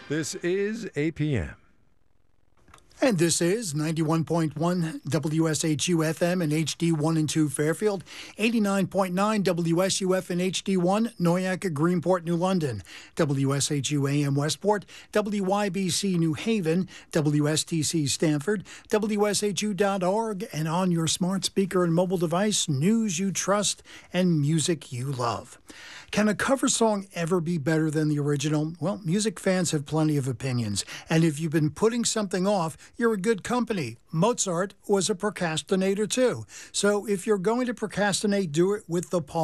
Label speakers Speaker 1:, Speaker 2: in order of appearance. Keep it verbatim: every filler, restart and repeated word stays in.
Speaker 1: This is A P M.
Speaker 2: And this is ninety-one point one W S H U F M and H D one and two Fairfield, eighty-nine point nine W S U F and H D one Noyaca, Greenport, New London, W S H U A M Westport, W Y B C New Haven, W S T C Stanford, W S H U dot org, and on your smart speaker and mobile device, news you trust and music you love. Can a cover song ever be better than the original? Well, music fans have plenty of opinions, and if you've been putting something off, you're a good company. Mozart was a procrastinator too. So if you're going to procrastinate, do it with the Paul